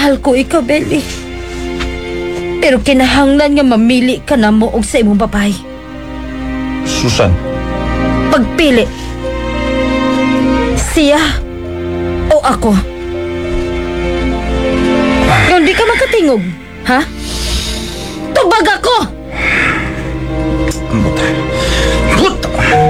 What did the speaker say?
Mahal ko ikaw, Belly. Pero kinahanglan nga mamili ka na mo og sa imong babae. Susan, Pagpili. Siya o ako. Kung di ka makatingog, ha? Tubag ako! Buta.